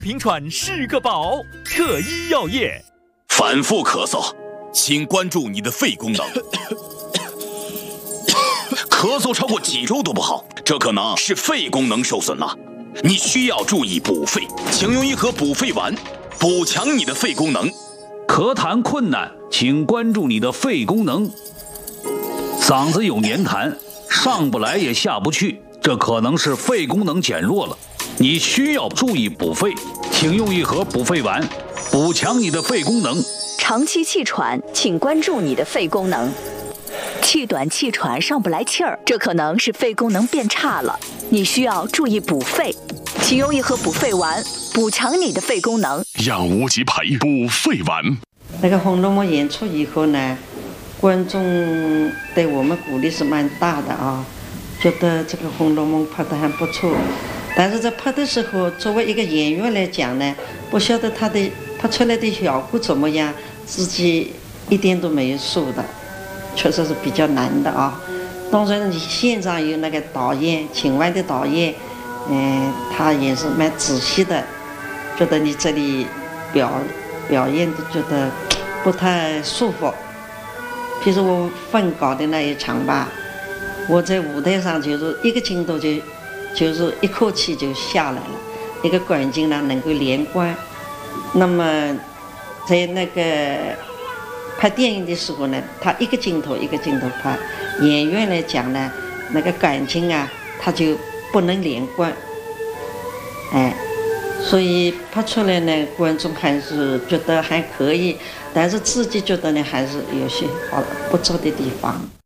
平喘是个宝，特医药业。 反复咳嗽，请关注你的肺功能。咳嗽超过几周都不好，这可能是肺功能受损了。你需要注意补肺，请用一盒补肺丸，补强你的肺功能。 咳痰困难，请关注你的肺功能。嗓子有黏痰，上不来也下不去，这可能是肺功能减弱了。你需要注意补肺，请用一盒补肺丸，补强你的肺功能。 长期气喘，请关注你的肺功能。气短气喘上不来气儿，这可能是肺功能变差了，你需要注意补肺，请用一盒补肺丸，补强你的肺功能。 养无极培补肺丸。 那个《红楼梦》演出以后呢，观众对我们鼓励是蛮大的啊，觉得这个《红楼梦》拍得还不错。但是在拍的时候，作为一个演员来讲呢，不晓得他的拍出来的效果怎么样，自己一点都没有数的。确实是比较难的啊。当然，你现场有那个导演，请外的导演，他也是蛮仔细的，觉得你这里表演的觉得不太舒服。比如我分稿的那一场吧，我在舞台上就是一个镜头就是一口气就下来了，一个管镜呢能够连贯。那么在那个拍电影的时候呢，他一个镜头一个镜头拍，演员来讲呢，那个感情啊，他就不能连贯，所以拍出来呢，观众还是觉得还可以，但是自己觉得呢，还是有些好不足的地方。